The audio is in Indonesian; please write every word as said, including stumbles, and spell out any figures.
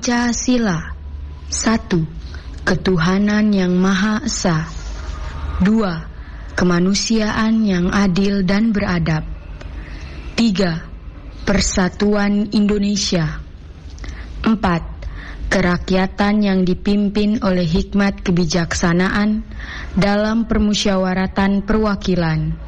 Pancasila. Satu, ketuhanan yang Maha Esa. Dua, kemanusiaan yang adil dan beradab. Tiga, persatuan Indonesia. Empat, kerakyatan yang dipimpin oleh hikmat kebijaksanaan dalam permusyawaratan perwakilan.